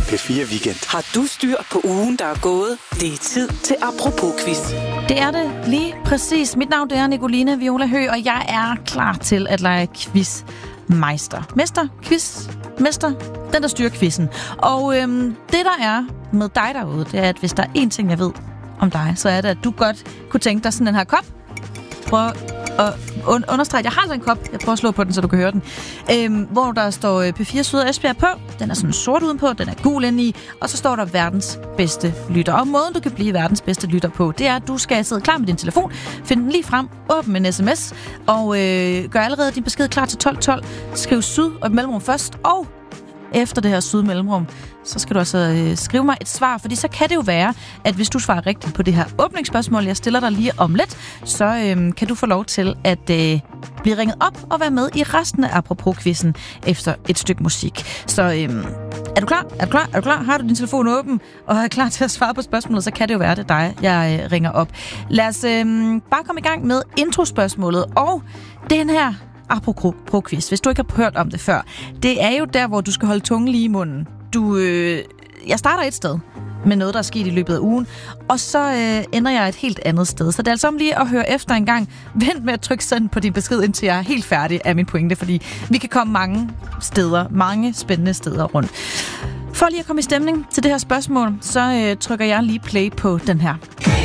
P4 Weekend. Har du styr på ugen, der er gået? Det er tid til Apropos-quiz. Det er det lige præcis. Mit navn er Nicoline Viola Høgh, og jeg er klar til at lege quizmeister. Mester, den der styrer quizzen. Og det der er med dig derude, det er, at hvis der er én ting, jeg ved om dig, så er det, at du godt kunne tænke dig sådan den her kop. Prøv at understrege, at jeg har sådan en kop. Jeg prøver at slå på den, så du kan høre den. Hvor der står P4 Syd og Esbjerg på. Den er sådan sort udenpå, den er gul indeni. Og så står der verdens bedste lytter. Og måden, du kan blive verdens bedste lytter på, det er, at du skal sidde klar med din telefon, finde den lige frem, åbne en sms, og gør allerede din besked klar til 12.12. Skriv syd og mellemrum først, og efter det her sydmellemrum, så skal du altså skrive mig et svar, fordi så kan det jo være, at hvis du svarer rigtigt på det her åbningsspørgsmål, jeg stiller dig lige om lidt, så kan du få lov til at blive ringet op og være med i resten af Apropos-quizzen efter et stykke musik. Så er du klar? Har du din telefon åben og er klar til at svare på spørgsmålet, så kan det jo være, det er dig, jeg ringer op. Lad os bare komme i gang med introspørgsmålet, og den her Apropos-quiz, hvis du ikke har hørt om det før. Det er jo der, hvor du skal holde tungen lige i munden. Jeg starter et sted med noget, der er sket i løbet af ugen, og så ender jeg et helt andet sted. Så det er altså om lige at høre efter en gang. Vent med at trykke send på din besked, indtil jeg er helt færdig af min pointe, fordi vi kan komme mange spændende steder rundt. For lige at komme i stemning til det her spørgsmål, så trykker jeg lige play på den her.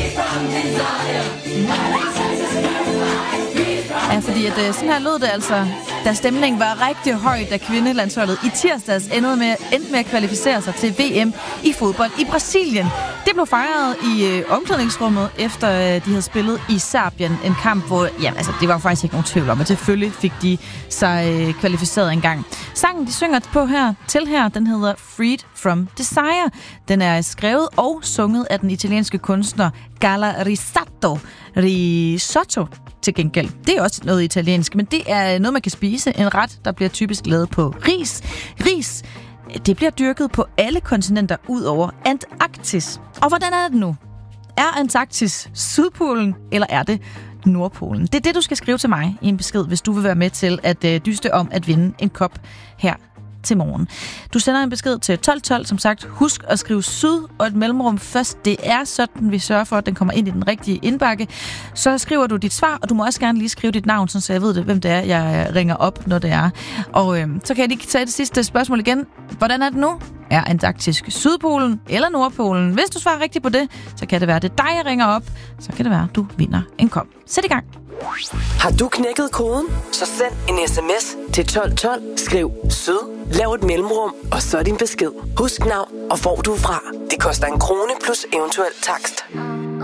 Ja, fordi at, sådan her lød det altså, da stemningen var rigtig høj, da kvindelandsholdet i tirsdags endte med at kvalificere sig til VM i fodbold i Brasilien. Det blev fejret i omklædningsrummet, efter de havde spillet i Serbien. En kamp, hvor det var faktisk ikke nogen tvivl om, at selvfølgelig fik de sig kvalificeret en gang. Sangen, de synger på her, den hedder Freed from Desire. Den er skrevet og sunget af den italienske kunstner Gala Risotto. Til gengæld. Det er også noget italiensk, men det er noget, man kan spise. En ret, der bliver typisk lavet på ris. Ris, det bliver dyrket på alle kontinenter ud over Antarktis. Og hvordan er det nu? Er Antarktis Sydpolen, eller er det Nordpolen? Det er det, du skal skrive til mig i en besked, hvis du vil være med til at dyste om at vinde en kop her til morgen. Du sender en besked til 12.12, som sagt. Husk at skrive syd og et mellemrum først. Det er sådan, vi sørger for, at den kommer ind i den rigtige indbakke. Så skriver du dit svar, og du må også gerne lige skrive dit navn, så jeg ved det, hvem det er, jeg ringer op, når det er. Og så kan jeg lige tage det sidste spørgsmål igen. Hvordan er det nu? Er Antarktis Sydpolen eller Nordpolen? Hvis du svarer rigtigt på det, så kan det være, det er dig, jeg ringer op. Så kan det være, du vinder en kop. Sæt i gang. Har du knækket koden? Så send en sms til 12.12. Skriv syd, lav et mellemrum, og så din besked. Husk navn og hvor du er fra. Det koster 1 krone plus eventuel takst.